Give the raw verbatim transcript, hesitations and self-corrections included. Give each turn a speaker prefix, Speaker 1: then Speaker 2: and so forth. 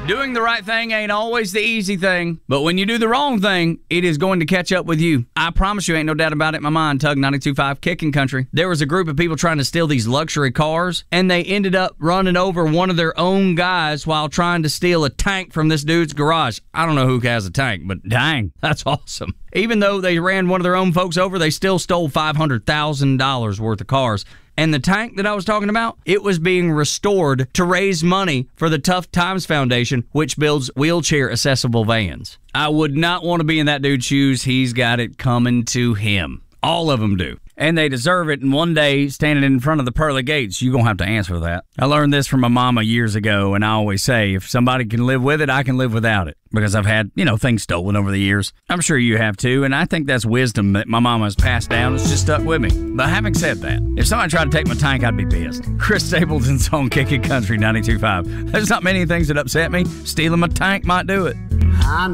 Speaker 1: Doing the right thing ain't always the easy thing, but when you do the wrong thing, it is going to catch up with you. I promise you, ain't no doubt about it in my mind. Tug ninety-two point five Kicking Country. There was a group of people trying to steal these luxury cars, and they ended up running over one of their own guys while trying to steal a tank from this dude's garage. I don't know who has a tank, but dang, that's awesome. Even though they ran one of their own folks over, they still stole five hundred thousand dollars worth of cars. And the tank that I was talking about, it was being restored to raise money for the Tough Times Foundation, which builds wheelchair-accessible vans. I would not want to be in that dude's shoes. He's got it coming to him. All of them do. And they deserve it, and one day, standing in front of the pearly gates, you're going to have to answer for that. I learned this from my mama years ago, and I always say, if somebody can live with it, I can live without it. Because I've had, you know, things stolen over the years. I'm sure you have too, and I think that's wisdom that my mama has passed down. It's just stuck with me. But having said that, if somebody tried to take my tank, I'd be pissed. Chris Stapleton's on Kicking Country ninety-two point five. There's not many things that upset me. Stealing my tank might do it.
Speaker 2: I